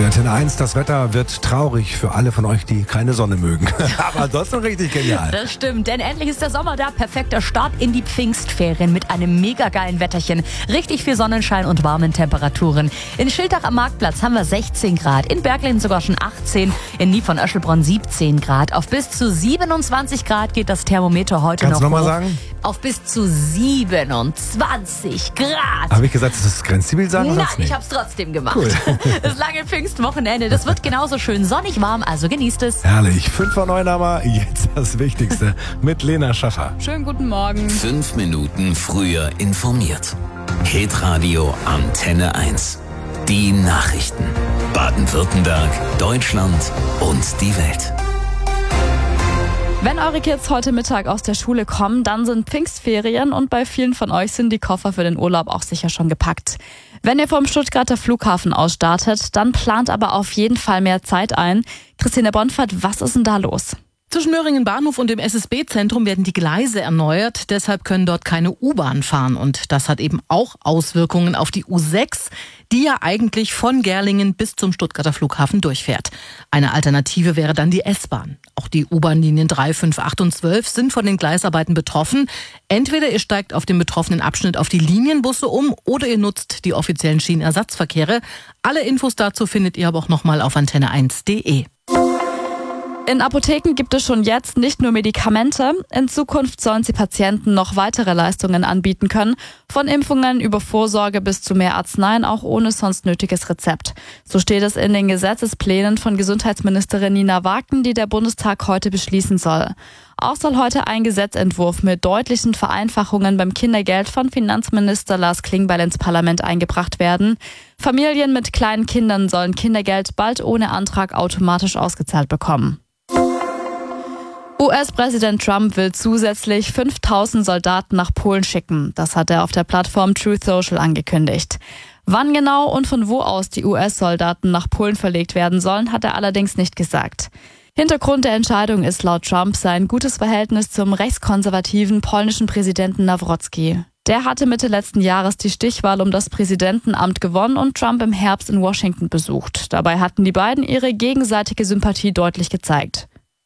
Radio Antenne 1, das Wetter wird traurig für alle von euch, die keine Sonne mögen. Aber ansonsten richtig genial. Das stimmt, denn endlich ist der Sommer da. Perfekter Start in die Pfingstferien mit einem mega geilen Wetterchen. Richtig viel Sonnenschein und warmen Temperaturen. In Schiltach am Marktplatz haben wir 16 Grad, in Berglin sogar schon 18, in Nie von Öschelbronn 17 Grad. Auf bis zu 27 Grad geht das Thermometer heute Kannst noch du noch hoch. mal sagen? Auf bis zu 27 Grad. Habe ich gesagt, dass das Grenzziel sagen? Nein, ich hab's trotzdem gemacht. Cool. Das lange Pfingstwochenende, das wird genauso schön sonnig warm, also genießt es. Herrlich. 5 vor 9 aber jetzt das Wichtigste mit Lena Schaffer. Schönen guten Morgen. 5 Minuten früher informiert. Hitradio Antenne 1. Die Nachrichten. Baden-Württemberg, Deutschland und die Welt. Wenn eure Kids heute Mittag aus der Schule kommen, dann sind Pfingstferien und bei vielen von euch sind die Koffer für den Urlaub auch sicher schon gepackt. Wenn ihr vom Stuttgarter Flughafen aus startet, dann plant aber auf jeden Fall mehr Zeit ein. Christine Bonfert, was ist denn da los? Zwischen Möhringen Bahnhof und dem SSB-Zentrum werden die Gleise erneuert. Deshalb können dort keine U-Bahn fahren. Und das hat eben auch Auswirkungen auf die U6, die ja eigentlich von Gerlingen bis zum Stuttgarter Flughafen durchfährt. Eine Alternative wäre dann die S-Bahn. Auch die U-Bahn-Linien 3, 5, 8 und 12 sind von den Gleisarbeiten betroffen. Entweder ihr steigt auf dem betroffenen Abschnitt auf die Linienbusse um oder ihr nutzt die offiziellen Schienenersatzverkehre. Alle Infos dazu findet ihr aber auch nochmal auf antenne1.de. In Apotheken gibt es schon jetzt nicht nur Medikamente. In Zukunft sollen sie Patienten noch weitere Leistungen anbieten können. Von Impfungen über Vorsorge bis zu mehr Arzneien, auch ohne sonst nötiges Rezept. So steht es in den Gesetzesplänen von Gesundheitsministerin Nina Wagen, die der Bundestag heute beschließen soll. Auch soll heute ein Gesetzentwurf mit deutlichen Vereinfachungen beim Kindergeld von Finanzminister Lars Klingbeil ins Parlament eingebracht werden. Familien mit kleinen Kindern sollen Kindergeld bald ohne Antrag automatisch ausgezahlt bekommen. US-Präsident Trump will zusätzlich 5.000 Soldaten nach Polen schicken. Das hat er auf der Plattform Truth Social angekündigt. Wann genau und von wo aus die US-Soldaten nach Polen verlegt werden sollen, hat er allerdings nicht gesagt. Hintergrund der Entscheidung ist laut Trump sein gutes Verhältnis zum rechtskonservativen polnischen Präsidenten Nawrocki. Der hatte Mitte letzten Jahres die Stichwahl um das Präsidentenamt gewonnen und Trump im Herbst in Washington besucht. Dabei hatten die beiden ihre gegenseitige Sympathie deutlich gezeigt.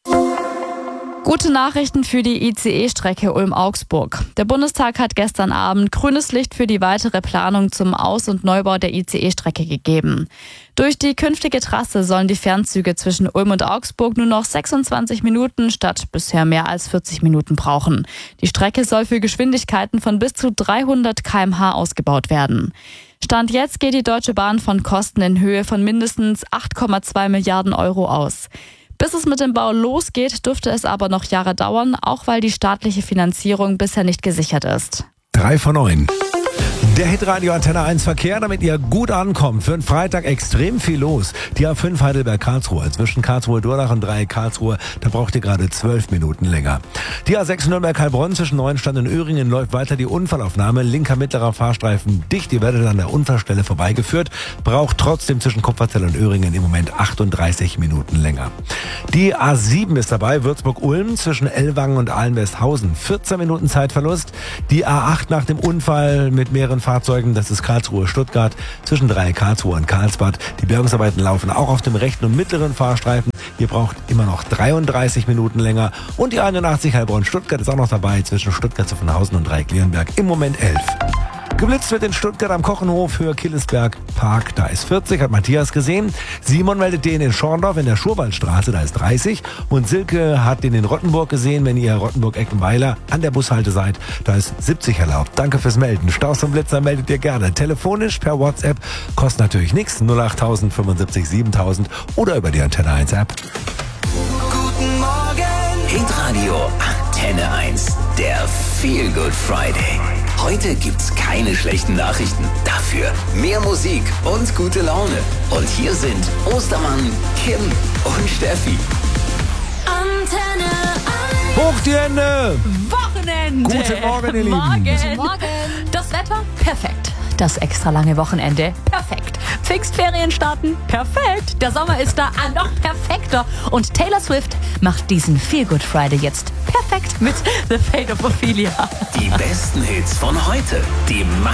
Gute Nachrichten für die ICE-Strecke Ulm-Augsburg. Der Bundestag hat gestern Abend grünes Licht für die weitere Planung zum Aus- und Neubau der ICE-Strecke gegeben. Durch die künftige Trasse sollen die Fernzüge zwischen Ulm und Augsburg nur noch 26 Minuten statt bisher mehr als 40 Minuten brauchen. Die Strecke soll für Geschwindigkeiten von bis zu 300 km/h ausgebaut werden. Stand jetzt geht die Deutsche Bahn von Kosten in Höhe von mindestens 8,2 Milliarden Euro aus. Bis es mit dem Bau losgeht, dürfte es aber noch Jahre dauern, auch weil die staatliche Finanzierung bisher nicht gesichert ist. 3 vor 9. Der Hitradio Antenne 1 Verkehr, damit ihr gut ankommt. Für den Freitag extrem viel los. Die A5 Heidelberg-Karlsruhe. Zwischen Karlsruhe-Durlach und Dreieck Karlsruhe, da braucht ihr gerade 12 Minuten länger. Die A6 Nürnberg-Heilbronn zwischen Neuenstand und Öhringen läuft weiter die Unfallaufnahme. Linker mittlerer Fahrstreifen dicht. Ihr werdet an der Unfallstelle vorbeigeführt. Braucht trotzdem zwischen Kupferzell und Öhringen im Moment 38 Minuten länger. Die A7 ist dabei. Würzburg-Ulm zwischen Ellwangen und Ahlen-Westhausen. 14 Minuten Zeitverlust. Die A8 nach dem Unfall mit mehreren Fahrzeugen, das ist Karlsruhe-Stuttgart, zwischen Dreieck Karlsruhe und Karlsbad. Die Bergungsarbeiten laufen auch auf dem rechten und mittleren Fahrstreifen. Ihr braucht immer noch 33 Minuten länger. Und die 81 Heilbronn-Stuttgart ist auch noch dabei, zwischen Stuttgart-Zuffenhausen und Dreieck-Lierenberg. Im Moment 11. Geblitzt wird in Stuttgart am Kochenhof für Killesberg Park. Da ist 40, hat Matthias gesehen. Simon meldet den in Schorndorf in der Schurwaldstraße, da ist 30. Und Silke hat den in Rottenburg gesehen, wenn ihr Rottenburg-Eckenweiler an der Bushalte seid. Da ist 70 erlaubt. Danke fürs Melden. Staus und Blitzer meldet ihr gerne. Telefonisch per WhatsApp. Kostet natürlich nichts. 08000 75 7000 oder über die Antenne 1 App. Guten Morgen! Hitradio Antenne 1. Der Feel Good Friday. Heute gibt's keine schlechten Nachrichten. Dafür mehr Musik und gute Laune. Und hier sind Ostermann, Kim und Steffi. Antenne 1. Hoch die Hände! Wochenende. Guten Morgen, ihr Lieben. Guten Morgen. Das Wetter? Perfekt. Das extra lange Wochenende? Perfekt. Pfingstferien starten? Perfekt. Der Sommer ist da, noch perfekter. Und Taylor Swift macht diesen Feel Good Friday jetzt perfekt mit The Fate of Ophelia. Die besten Hits von heute. Die